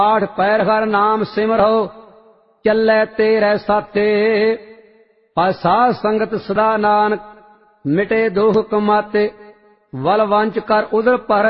आठ पैर हर नाम सिमरो चलै तेरे साथे। पर साध संगत सदा नानक मिटे दोख कमाते। वल वंच कर उदर पर